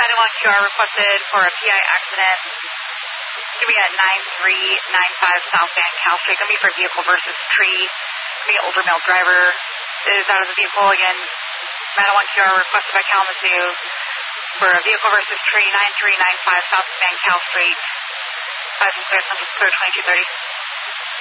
91QR requested for a PI accident. Give me at 9395 South Van Cal Street. Going to be for vehicle versus tree. Going to be an older male driver is out of the vehicle again. 91QR requested by Kalamazoo for a vehicle versus tree. 9395 South Van Cal Street. 5 and 6, I'm just clear 2230.